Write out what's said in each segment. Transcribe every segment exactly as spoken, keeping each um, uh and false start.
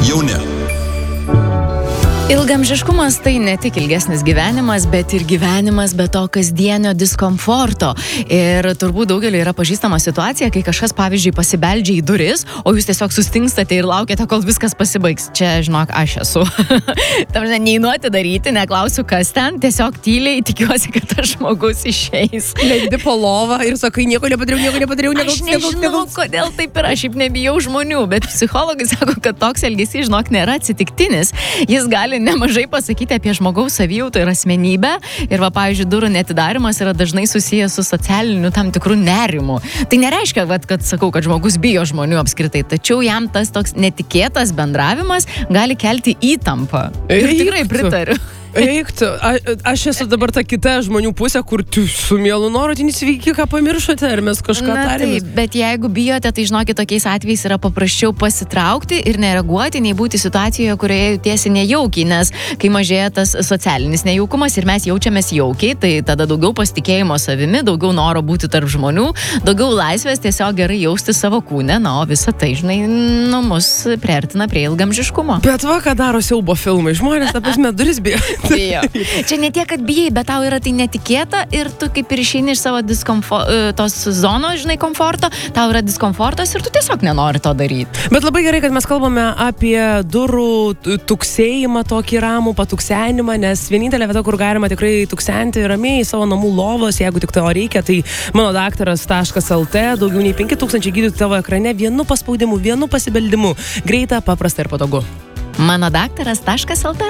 jau ne. Ilgamžiškumas tai ne tik ilgesnis gyvenimas, bet ir gyvenimas be to kasdienio diskomforto. Ir turbūt daugeliu yra pažįstama situacija, kai kažkas, pavyzdžiui, pasibeldžia į duris, o jūs tiesiog sustingstate ir laukiate, kol viskas pasibaigs. Čia, žinok, aš esu. Tam neinu atidaryti, neklausiu, kas ten, tiesiog tyliai tikiuosi, kad tas žmogus išeis. Leidi po lovą ir sakai, nieko nepadariau, nieko nepadariau, nieko Aš nežinau, kodėl taip yra, šiaip nebijau žmonių, bet psichologai sako, kad toks elgesys, žinok, nėra atsitiktinis. Jis gali nemažai pasakyti apie žmogaus savijautą ir asmenybę. Ir va, pavyzdžiui, durų neatidarimas yra dažnai susijęs su socialiniu tam tikrų nerimu. Tai nereiškia, va, kad sakau, kad žmogus bijo žmonių apskritai, tačiau jam tas toks netikėtas bendravimas gali kelti įtampą. Ir tikrai pritariu. Eiktų, a, aš esu dabar ta kita žmonių pusė, kur tu su mielu noru nesveiki, ką pamiršote, ar mes kažką tarėmės. Taip, bet jeigu bijote, tai žinokit, tokiais atvejais yra paprasčiau pasitraukti ir nereaguoti, nei būti situacijoje, kurioje jautiesi nejaukiai, nes kai mažėja tas socialinis nejaukumas ir mes jaučiamės jaukiai, tai tada daugiau pasitikėjimo savimi, daugiau noro būti tarp žmonių, daugiau laisvės tiesiog gerai jausti savo kūne, na, o visa tai, žinai, nu, mus priartina prie ilgamžiškumo. Bet va, ką daro siaubo filmai, žmonės, ta prasme, duris bijo. Bijo. Čia ne tiek, kad bijai, bet tau yra tai netikėta ir tu kaip ir išeini iš savo diskomfo, tos zonos, žinai, komforto, tau yra diskomfortas ir tu tiesiog nenori to daryti. Bet labai gerai, kad mes kalbame apie durų tuksėjimą, tokį ramų patuksenimą, nes vienintelė vieta, kur galima tikrai tuksenti ramiai savo namų lovos, jeigu tik to reikia, tai mano daktaras taškas lt, daugiau nei penki tūkstančiai gydytojų tavo ekrane, vienu paspaudimu, vienu pasibeldimu, greita, paprasta ir patogu. mano daktaras taškas lt.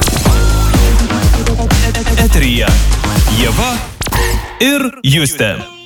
Eteryje Ieva ir Justė.